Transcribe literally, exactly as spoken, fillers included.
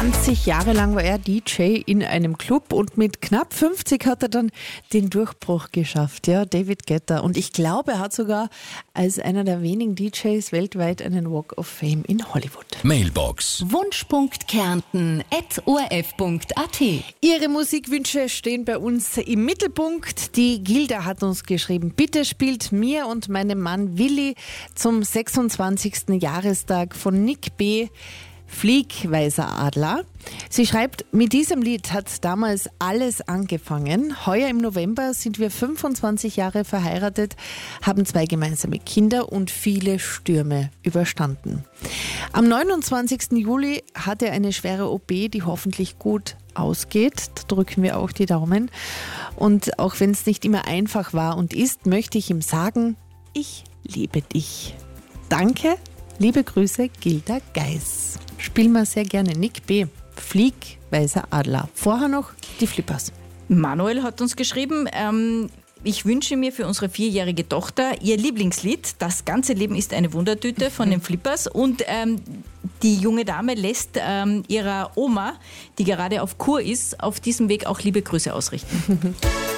zwanzig Jahre lang war er D J in einem Club und mit knapp fünfzig hat er dann den Durchbruch geschafft, ja, David Guetta. Und ich glaube, er hat sogar als einer der wenigen D Js weltweit einen Walk of Fame in Hollywood. Mailbox Wunschpunkt Kärnten at o r f punkt a t. Ihre Musikwünsche stehen bei uns im Mittelpunkt. Die Gilda hat uns geschrieben, bitte spielt mir und meinem Mann Willi zum sechsundzwanzigsten Jahrestag von Nick B. Flieg, weißer Adler. Sie schreibt, mit diesem Lied hat damals alles angefangen. Heuer im November sind wir fünfundzwanzig Jahre verheiratet, haben zwei gemeinsame Kinder und viele Stürme überstanden. Am neunundzwanzigsten Juli hat er eine schwere O P, die hoffentlich gut ausgeht. Da drücken wir auch die Daumen. Und auch wenn es nicht immer einfach war und ist, möchte ich ihm sagen, ich liebe dich. Danke, liebe Grüße, Gilda Geis. Spielen wir sehr gerne Nick B. Flieg, weißer Adler. Vorher noch die Flippers. Manuel hat uns geschrieben, ähm, ich wünsche mir für unsere vierjährige Tochter ihr Lieblingslied, Das ganze Leben ist eine Wundertüte von den Flippers. Und ähm, die junge Dame lässt ähm, ihrer Oma, die gerade auf Kur ist, auf diesem Weg auch liebe Grüße ausrichten.